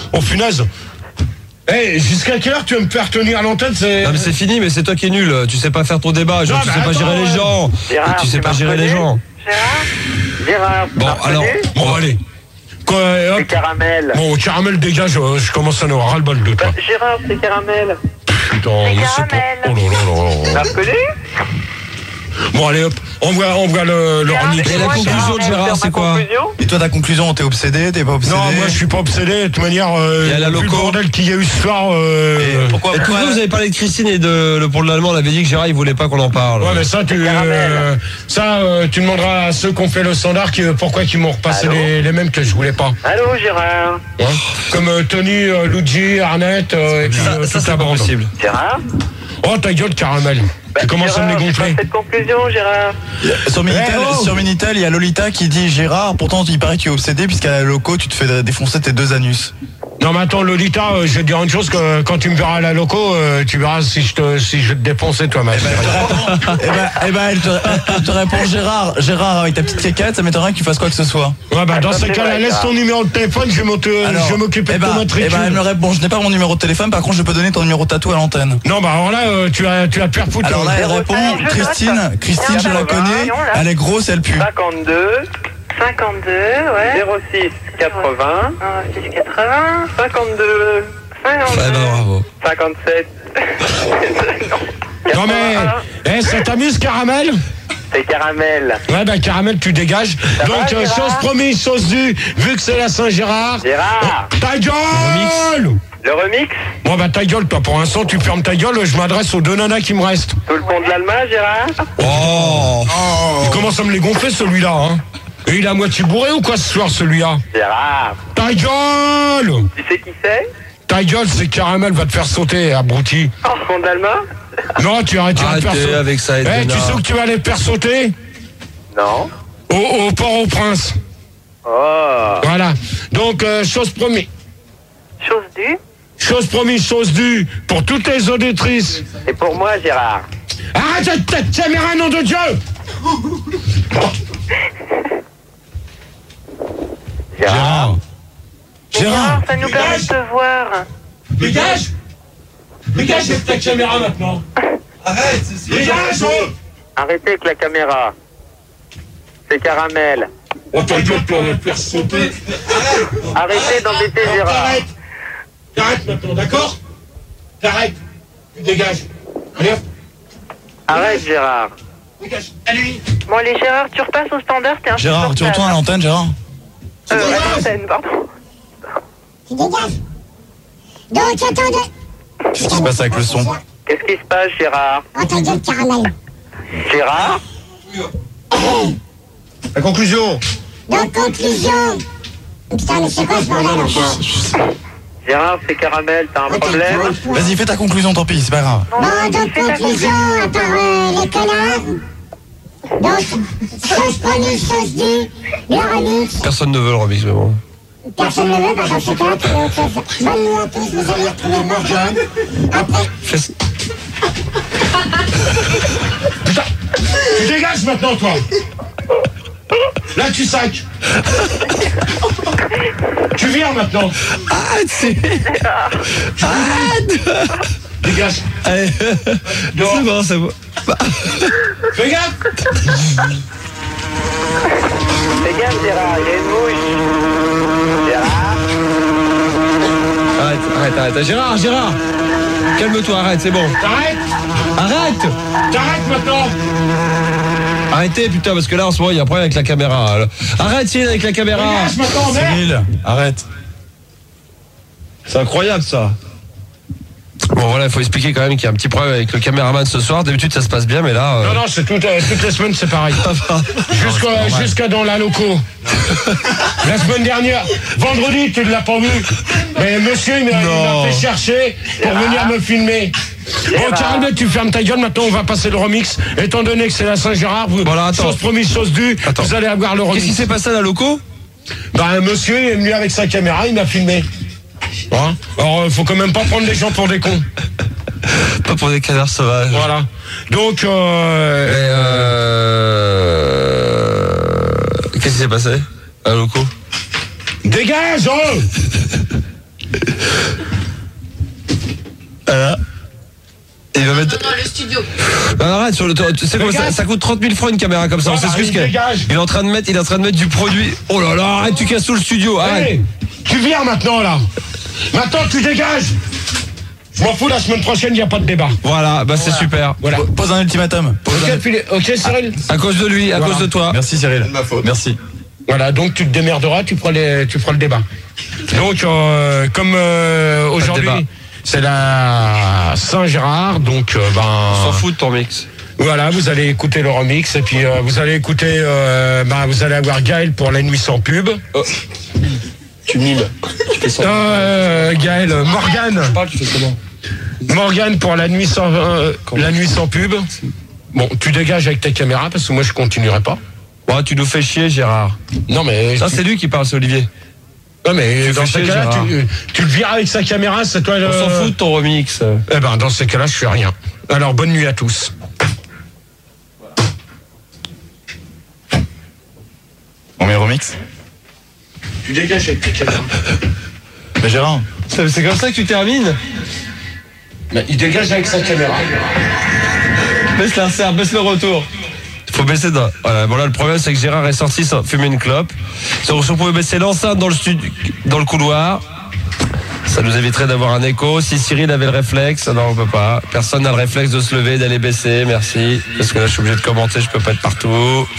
Oh punaise. Jusqu'à quelle heure tu vas me faire tenir à l'antenne? Non mais c'est fini, mais c'est toi qui es nul. Tu sais pas faire ton débat. Genre, tu sais pas gérer les gens. Gérard, Tu sais pas gérer les gens. Gérard, bon, alors. Bon, allez. Quoi, hop. C'est Caramel. Bon, Caramel, dégage. Je commence à en avoir ras-le-bol de toi. Gérard, c'est Caramel. Putain, c'est pas. Oh là là là. T'as reconnu? Bon, allez, hop. On voit le remix. Et la conclusion de Gérard, c'est quoi? Et toi, ta conclusion, t'es obsédé, t'es pas obsédé? Non, moi, je suis pas obsédé. De toute manière, il y a la vu le loco. bordel qu'il y a eu ce soir. Pourquoi vous avez parlé de Christine et de le pont de l'Allemand, on avait dit que Gérard, il voulait pas qu'on en parle. Ouais, mais ça, tu demanderas à ceux qui ont fait le standard pourquoi ils m'ont repassé les mêmes que je voulais pas. Allô, Gérard. Ouais. Comme Tony, Luigi, Arnett, et puis ça, c'est pas possible. Gérard. Oh, ta gueule, Caramel. Tu commences à me les gonfler. Cette conclusion, Gérard. Sur Minitel, il y a Lolita qui dit Gérard, pourtant il paraît que tu es obsédé puisqu'à la loco tu te fais défoncer tes 2 anus. Non mais attends Lolita, je vais te dire une chose, que quand tu me verras à la loco, tu verras si je vais te défoncer toi ma chérie. Elle te répond Gérard avec ta petite caquette, ça m'étonnerait que tu fasses quoi que ce soit. Ouais bah dans ce cas-là, laisse ton numéro de téléphone, je vais m'occuper de ton matricule. Elle me répond, je n'ai pas mon numéro de téléphone, par contre je peux donner ton numéro de tatou à l'antenne. Non bah alors là, tu vas te faire foutre. Alors là elle répond, Christine je la connais, elle est grosse, elle pue. 52, ouais. 06 80. 06 80. 52. 52. Ouais, bah, bravo. 57. Non mais, ça t'amuse Caramel? C'est Caramel. Ouais bah Caramel tu dégages. Donc chose promise, chose due, vu que c'est la Saint-Gérard. Gérard. Ta gueule! Le remix? Bon bah ta gueule toi, pour l'instant tu fermes ta gueule, je m'adresse aux 2 nanas qui me restent. Tout le pont de l'Allemagne, Gérard? Oh. Il commence à me les gonfler celui-là hein. Et il est à moitié bourré ou quoi ce soir celui-là? Gérard. Ta gueule! Tu sais qui c'est? Ta gueule, c'est Caramel va te faire sauter, abruti. Le pont de l'Allemagne? Non, tu vas te faire sauter. Avec ça, tu sais où tu vas aller te faire sauter? Non. Au Port-au-Prince. Oh. Voilà. Donc, chose promise. Chose due? Chose promise, chose due pour toutes les auditrices. Et pour moi, Gérard. Arrête ta caméra, nom de Dieu! Gérard, ça nous permet de te voir. Dégage avec ta caméra maintenant. Arrête, Dégage! Arrêtez avec la caméra. C'est Caramel. Oh ta gueule, tu vas me faire sauter. Arrêtez d'embêter Gérard. T'arrêtes maintenant, d'accord? T'arrêtes. Tu dégages. Allez hop. Arrête Gérard. Dégage. Allez. Bon allez Gérard, tu repasses au standard, t'es un Gérard, tu retournes à l'antenne Gérard? À l'antenne, pardon. Tu dégages. Donc, attendez. Qu'est-ce qui se passe avec le son? Qu'est-ce qui se passe Gérard? Oh, ta gueule, Caramel. Gérard? La conclusion. Donc, conclusion. Putain, mais c'est quoi ce bordel encore? Gérard, c'est Caramel, t'as un problème? Vas-y, fais ta conclusion, tant pis, c'est pas grave. Bon, donc, conclusion, à part les connards. Donc, chose promise, chose due, le remix. Personne ne veut le remix, mais bon. Personne ne veut, bah, dans ce cas, tu veux autre chose. Bonne nuit à tous, vous allez retrouver Morgane. Après. Putain, tu dégages maintenant, toi. Là, tu sacs. Tu viens maintenant. Dégage. Allez, c'est bon, c'est bon. Fais gaffe. Fais gaffe Gérard, il y a une mouche. Gérard? Arrête. Gérard. Calme-toi, arrête, c'est bon. T'arrêtes. T'arrêtes maintenant. Arrêtez, putain, parce que là, en ce moment, il y a un problème avec la caméra. Arrête, Cyril, avec la caméra. Dégage maintenant, merde. Cyril, arrête. C'est incroyable, ça. Bon, voilà, il faut expliquer quand même qu'il y a un petit problème avec le caméraman ce soir. D'habitude, ça se passe bien, mais là... Non, c'est toutes les semaines, c'est pareil. Jusqu'à dans la loco. La semaine dernière, vendredi, tu ne l'as pas vu. Mais monsieur, il m'a fait chercher pour venir me filmer. Bon, Caramel, tu fermes ta gueule. Maintenant, on va passer le remix. Étant donné que c'est la Saint-Gérard, Voilà, attends. chose promise, chose due, vous allez avoir le remix. Qu'est-ce qui s'est passé à la loco? Bah, un monsieur, il est venu avec sa caméra, il m'a filmé. Hein, alors, faut quand même pas prendre les gens pour des cons. Pas pour des canards sauvages. Voilà. Donc, qu'est-ce qui s'est passé à la loco? dégage, oh. studio. Arrête, sur le, tu sais quoi, ça coûte 30 000 francs une caméra comme ça, on s'excuse qu'il est en train de mettre du produit. Oh là là, arrête, tu casses tout le studio, arrête. Hey, tu viens maintenant là. Maintenant tu dégages. Je m'en fous, la semaine prochaine, il n'y a pas de débat. Voilà, bah c'est super. Voilà. Pose un ultimatum. Ok, Cyril. À cause de lui, à cause de toi. Merci Cyril. C'est de ma faute. Merci. Voilà, donc tu te démerderas, tu feras le débat. Donc, comme débat. aujourd'hui, c'est la Saint-Gérard, donc On s'en fout de ton mix. voilà, vous allez écouter le remix et puis vous allez écouter, vous allez avoir Gaël pour La Nuit sans pub. Tu mimes. Tu fais ça. Gaël, Morgane. Je parle, tu fais comment? Morgane pour La Nuit sans pub. Bon, tu dégages avec ta caméra parce que moi je continuerai pas. Ouais, tu nous fais chier, Gérard. Non mais Ça, c'est lui qui parle, c'est Olivier. non mais dans fais ces chier, cas-là, Gérard. tu le vires avec sa caméra, c'est toi le. On s'en fout de ton remix. Eh ben dans ces cas-là, je fais rien. Alors bonne nuit à tous. On met le remix. Tu dégages avec ta caméra. Mais Gérard. C'est comme ça que tu termines? Il dégage avec sa caméra. Baisse l'insert, baisse le retour. Faut baisser dans... Voilà, bon là le problème c'est que Gérard est sorti sans fumer une clope. Si on pouvait baisser l'enceinte dans le couloir, ça nous éviterait d'avoir un écho. Si Cyril avait le réflexe, non on peut pas. Personne n'a le réflexe de se lever, d'aller baisser, merci. Parce que là je suis obligé de commenter, je peux pas être partout.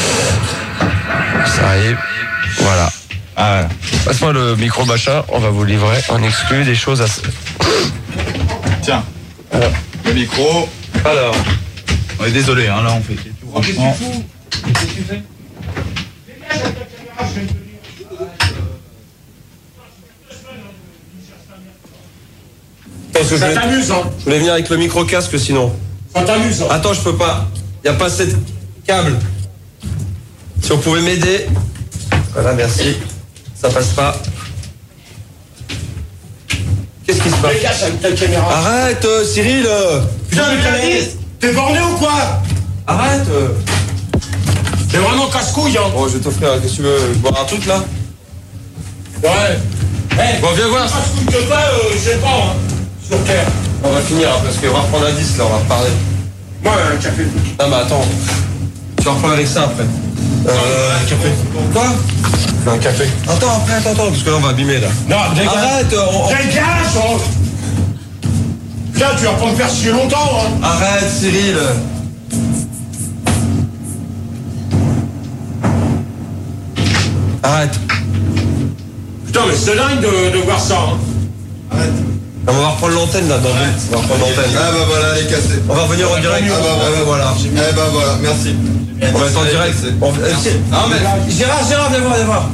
Ça arrive. Voilà. Ah ouais. Passe-moi le micro machin, on va vous livrer en exclu des choses à... Tiens. Le micro. Alors. On est désolé, hein, là on fait. Franchement. Ça t'amuse, hein? Je voulais venir avec le micro-casque sinon. Ça t'amuse, hein? Attends, je peux pas. Y a pas assez de câble. Si on pouvait m'aider. Voilà, merci. Ça passe pas. Qu'est-ce qui se passe? Dégage avec ta caméra. Arrête, Cyril. Putain, mais t'es borné ou quoi? Arrête. T'es vraiment casse-couille, hein? Bon, je vais t'offrir. Qu'est-ce que tu veux? Boire un truc là? Ouais. Hey, Bon, viens voir. casse-couille que pas, je sais pas, hein. Sur Terre. On va finir hein, parce qu'on va reprendre un 10 là, on va reparler. Moi, un café. Non, mais attends. Tu vas reprendre avec ça après. Un café. Quoi? Un café. Attends, parce que là on va abîmer là. Non, dégage. Arrête, Dégage, oh. Putain, tu vas pas me faire chier longtemps, hein. Arrête, Cyril. Arrête. Putain, mais c'est dingue de voir ça, hein. Arrête. On va reprendre l'antenne là, dans deux. On va reprendre l'antenne. Ah bah voilà, elle est cassée. On va revenir en direct. Ah bah voilà. Eh bah voilà, merci. On va être en direct. Non mais Gérard, viens voir.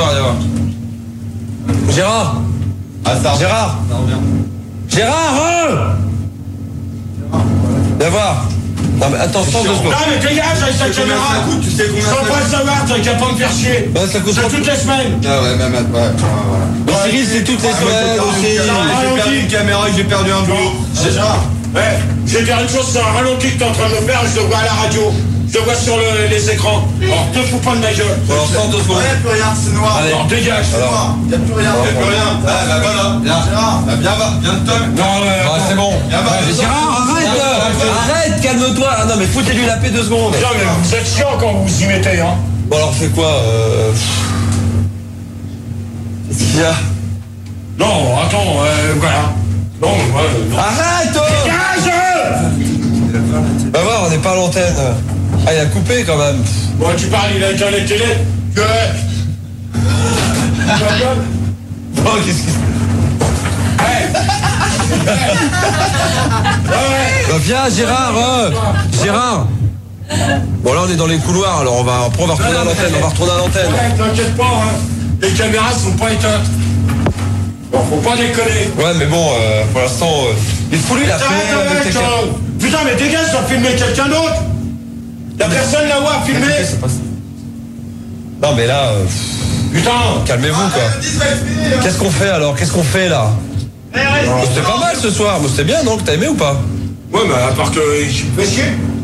Gérard. Ah ça revient. Gérard. Ça revient. Gérard. Viens voir. Non mais attends, 2 secondes. Non, mais dégage avec ta Combien caméra. ça coûte? Tu sais combien Sans ça pas le coûte? savoir, t'as qu'à pas me faire chier. Ouais, ça coûte C'est toutes les semaines. Ah ouais, même voilà. Mais Cyril, c'est toutes les semaines aussi. J'ai perdu une caméra et j'ai perdu un boulot. C'est ça. Ouais, je vais dire une chose, c'est un ralenti que t'es en train de me faire, je le vois à la radio. Je le vois sur les écrans. Alors, te fous pas de ma gueule. Alors, 2 secondes. Ouais, plus rien, c'est noir. Allez. Alors, dégage. C'est noir. Y'a plus rien. Y'a plus rien. Ah bah voilà. Gérard, viens Tom. Non, C'est bon. Viens voir. Gérard, arrête, calme-toi. Ah non, mais foutez-lui la paix 2 secondes. Putain, mais vous êtes chiant quand vous vous y mettez, hein. Bon, alors, on fait quoi Qu'est-ce qu'il y a? Non, attends, voilà. Non, non. Arrête Dégage. Va voir, on n'est pas à l'antenne. Ah, il a coupé quand même. Bon, tu parles, il a éteint les télés. Que... Oh, qu'est-ce que... Bah, viens, Gérard. Gérard. Bon, là, on est dans les couloirs, alors on va retourner à l'antenne. Ouais, t'inquiète pas, hein. Les caméras sont pas éteintes. Bon, faut pas déconner. Ouais, mais bon, pour l'instant, il faut lui la faire avec quelqu'un. Putain, mais dégage, ça filmer quelqu'un d'autre. Y'a personne là-haut à filmer. Non, mais là, Putain. calmez-vous, quoi. Qu'est-ce qu'on fait alors? Qu'est-ce qu'on fait là? C'était pas mal ce soir, mais c'était bien, donc t'as aimé ou pas? Ouais, mais à part que je me fais chier.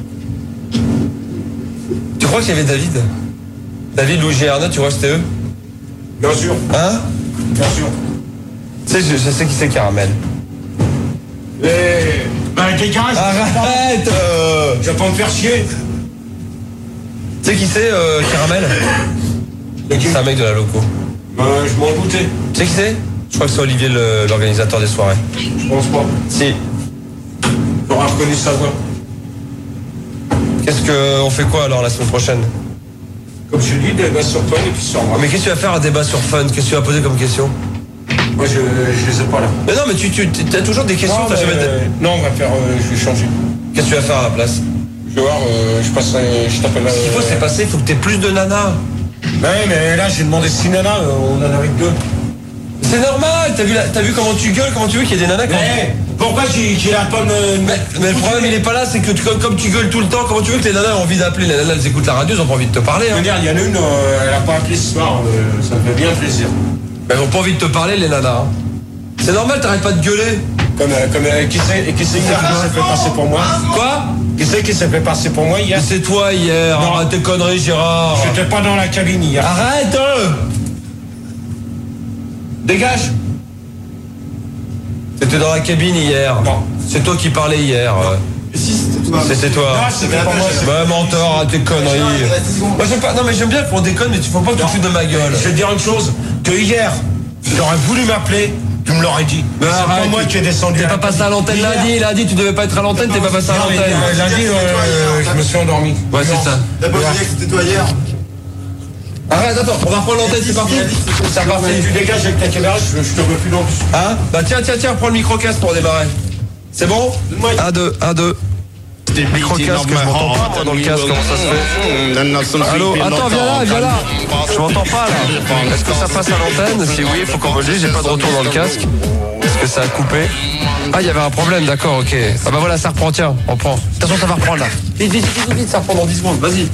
Tu crois qu'il y avait David? David, Louis et Arnaud, tu crois que c'était eux? Bien sûr, Hein? bien sûr. Tu sais, je sais qui c'est Caramel. Et Bah dégage. Arrête Tu vas pas me faire chier. Tu sais qui c'est, Caramel? C'est un mec de la loco. Je m'en doutais. Tu sais qui c'est? Je crois que c'est Olivier, l'organisateur des soirées. Je pense pas. Si. J'aurais reconnu sa voix. Qu'est-ce qu'on fait quoi alors la semaine prochaine? Comme je dis, débat sur toi et puis sur moi. Mais qu'est-ce que tu vas faire un débat sur Fun? Qu'est-ce que tu vas poser comme question? Moi, je les ai pas là. Mais non, mais tu as toujours des questions. Non, non, on va faire. Je vais changer. Qu'est-ce que tu vas faire à la place? Je vais voir, je passerai. Je t'appelle. Ce qu'il faut, c'est passer. Il faut que tu aies plus de nanas. Ouais, mais là, j'ai demandé 6 nanas. On en a avec 2. C'est normal. T'as vu comment tu gueules? Comment tu veux qu'il y ait des nanas? Mais pourquoi j'ai la pomme. Mais le problème, il est pas là. C'est que comme tu gueules tout le temps, comment tu veux que les nanas aient envie d'appeler? Les nanas, elles écoutent la radio, elles ont pas envie de te parler. Je veux dire, il y en a une, elle a pas appelé ce soir. Ça me fait bien plaisir. Elles ont pas envie de te parler, les nanas. C'est normal, t'arrêtes pas de gueuler. Qui c'est qui s'est fait passer pour moi? Quoi? Qui c'est qui s'est fait passer pour moi hier? C'est toi hier. Non. Arrête tes conneries, Gérard. J'étais pas dans la cabine hier. Arrête. Dégage. T'étais dans la cabine hier. Non. C'est toi qui parlais hier. Si, c'était toi. C'était toi. Non, c'était pas moi. Bah menteur, arrête tes conneries. Moi j'aime pas. Non mais j'aime bien qu'on déconne, mais tu faut pas que tu te fous de ma gueule. Je vais te dire une chose, que hier, tu aurais voulu m'appeler, tu me l'aurais dit. Mais C'est arrête, pas moi qui ai descendu. T'es pas passé à l'antenne Hier. lundi, tu devais pas être à l'antenne, t'es pas passé à Non, mais, l'antenne. lundi, je me suis endormi. Ouais, c'est ça. D'abord, je disais que c'était toi hier. Arrête, attends, on va reprendre l'antenne, c'est parti. C'est reparti. Tu dégages avec ta caméra, je te veux plus non plus. Hein? Bah tiens, prends le micro-casque pour démarrer. C'est bon? 1, 2, 1, 2. Micro-casque, je m'entends pas moi dans le casque, comment ça se fait? Allô? Attends, viens là. Je m'entends pas là. Est-ce que ça passe à l'antenne? Si oui, il faut qu'on me le dise, j'ai pas de retour dans le casque. Est-ce que ça a coupé? Ah, il y avait un problème, d'accord, ok. Ah bah voilà, ça reprend, tiens, on prend. Attention, ça va reprendre là. Vite, ça reprend dans 10 secondes, vas-y.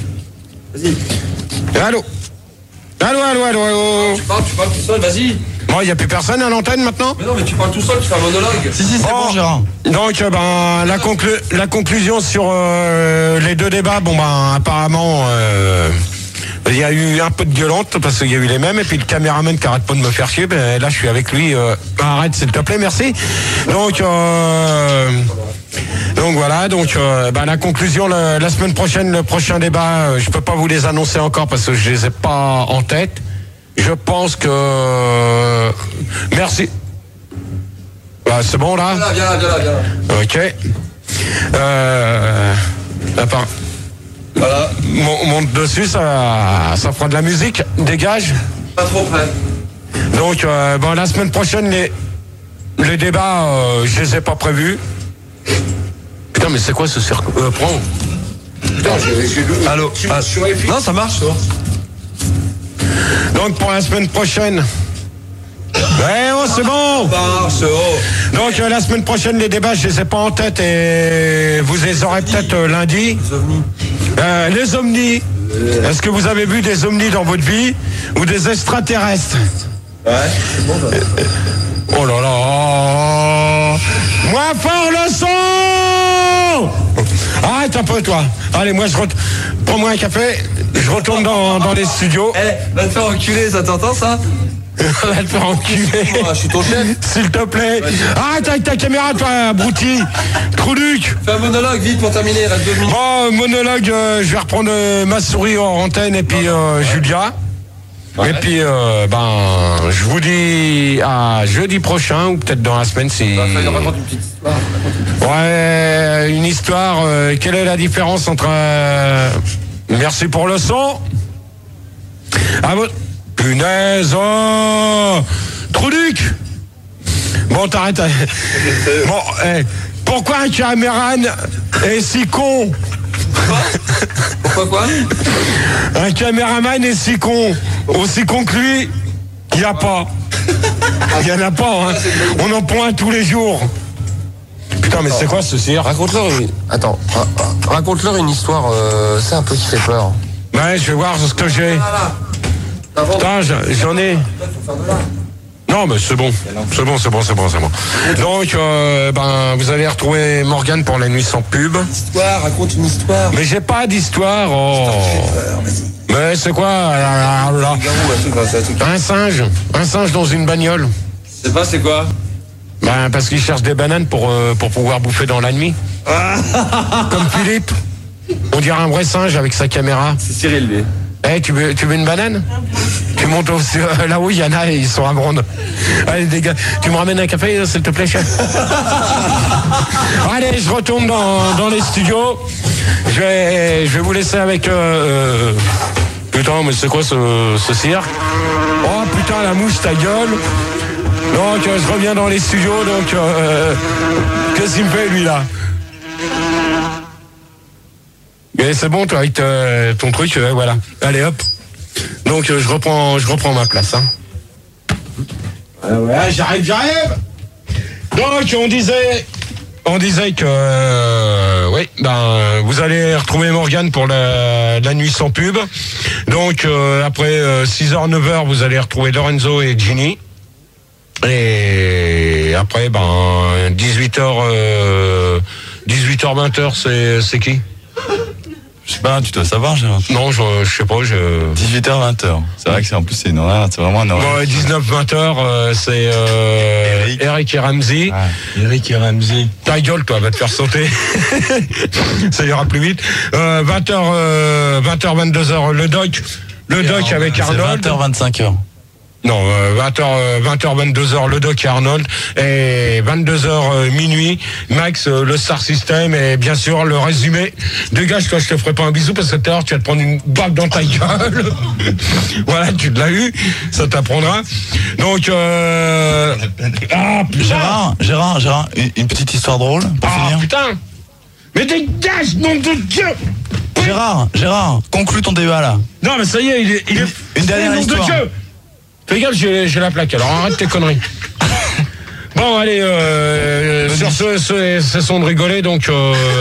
Allô? Allô? Tu parles tout seul, vas-y. Bon, il n'y a plus personne à l'antenne maintenant? Mais non, mais tu parles tout seul, tu fais un monologue. Si, c'est bon, Gérard. Donc, la conclusion sur les 2 débats, apparemment, il y a eu un peu de gueulante parce qu'il y a eu les mêmes, et puis le caméraman qui arrête pas de me faire chier, là je suis avec lui. Arrête s'il te plaît, merci. Donc voilà, la conclusion la semaine prochaine, le prochain débat, je peux pas vous les annoncer encore parce que je les ai pas en tête. Je pense que... Merci. Bah, c'est bon là? Viens là. Ok. Attends. Voilà. Monte dessus, ça fera de la musique. Dégage. Pas trop près. Donc, la semaine prochaine, les débats, je les ai pas prévus. Putain, mais c'est quoi ce cirque? Prends. Putain, j'ai Allô? Non, ça marche, toi. Donc, pour la semaine prochaine... Ouais, c'est bon. Donc, la semaine prochaine, les débats, je les ai pas en tête et vous les aurez peut-être lundi. Les ovnis. Est-ce que vous avez vu des ovnis dans votre vie ou des extraterrestres? Ouais, c'est bon, Oh là là. Moins fort le son. Arrête un peu, toi. Allez, prends-moi un café. Je retourne dans les studios. Va te faire enculer, ça t'entend ça? Va te faire enculer. Je suis ton chef. S'il te plaît. Arrête avec ta caméra, toi, abruti. Trouduc. Fais un monologue vite pour terminer, il reste 2 minutes. Bon, monologue, je vais reprendre ma souris en antenne et puis Julia. Ouais. Et puis, je vous dis à jeudi prochain ou peut-être dans la semaine si... Raconte une petite histoire. Ouais, une histoire. Quelle est la différence entre... Merci pour le son. Ah bon. Punaise, oh Trouduc. Bon, t'arrêtes. Bon, pourquoi un caméraman est si con? Pourquoi Un caméraman est si con. Aussi con que lui, il n'y a pas. Il n'y en a pas, hein. On en prend un tous les jours. Putain, mais c'est quoi ce cirque? Raconte-leur une histoire, c'est un peu qui fait peur. Ouais, je vais voir ce que j'ai. Putain, j'en ai. Non, mais c'est bon. C'est bon. Donc, vous allez retrouver Morgane pour la nuit sans pub. Raconte une histoire. Mais j'ai pas d'histoire. Oh. Mais c'est quoi là? Un singe dans une bagnole. Je sais pas, c'est quoi? Ben, parce qu'il cherche des bananes pour pouvoir bouffer dans la nuit. Comme Philippe. On dirait un vrai singe avec sa caméra. C'est Cyril, lui. Eh, tu veux une banane? Tu montes là-haut, il y en a et ils sont à Bronde. Allez, les gars, tu me ramènes un café, s'il te plaît, chef? Allez, je retourne dans les studios. Je vais vous laisser avec... Putain, mais c'est quoi ce cirque? Oh, putain, la mouche, ta gueule. Donc, je reviens dans les studios, donc... qu'est-ce qu'il me fait, lui, là? Mais c'est bon, toi, avec ton truc, voilà. Allez, hop. Donc, je reprends ma place. Hein. Ouais, j'arrive. Donc, on disait que, oui, ben, vous allez retrouver Morgane pour la nuit sans pub. Donc, après 6h, 9h, vous allez retrouver Lorenzo et Ginny. Et après, ben, 18h, 20h, c'est qui? Je sais pas, tu dois savoir, Gérard. Non, je sais pas. 18h, 20h. C'est vrai que c'est une horaire, c'est vraiment un horaire. Bon, 19, 20h, c'est Eric et Ramsey. Ah, Eric et Ramsey. Ta gueule, toi, va te faire sauter. Ça ira plus vite. 20h, 22h, le doc. Le doc avec Arnold. 20h, 25h. Non, 20h, 22h, le doc et Arnold. Et 22h, minuit, Max, le Star System. Et bien sûr, le résumé. Dégage, toi, je te ferai pas un bisou parce que tout à l'heure, tu vas te prendre une balle dans ta gueule. Voilà, tu l'as eu. Ça t'apprendra. Donc, ah, putain. Gérard, une petite histoire drôle pour finir. Putain. Mais dégage, nom de Dieu. Gérard, conclue ton débat, là. Non, mais ça y est, il est une dernière nom histoire. de Dieu. Fais gaffe, j'ai la plaque, alors arrête tes conneries. Bon, allez, sur ce son de rigoler, donc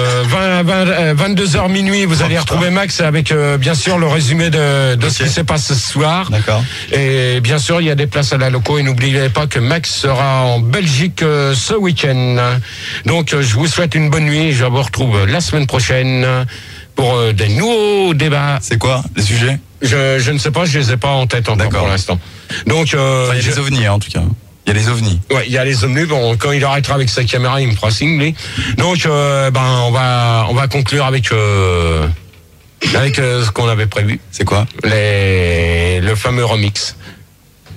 22h minuit, vous allez retrouver Max avec bien sûr le résumé de ce qui s'est passé ce soir. D'accord. Et bien sûr, il y a des places à la loco et n'oubliez pas que Max sera en Belgique ce week-end. Donc, je vous souhaite une bonne nuit. Je vous retrouve la semaine prochaine pour des nouveaux débats. C'est quoi, les sujets? Je ne sais pas, je les ai pas en tête encore pour l'instant. Donc, il y a les ovnis, hein, en tout cas. Il y a les ovnis. Ouais, il y a les ovnis. Bon, quand il arrêtera avec sa caméra, il me fera signe, lui. Donc, on va conclure avec ce qu'on avait prévu. C'est quoi? Le fameux remix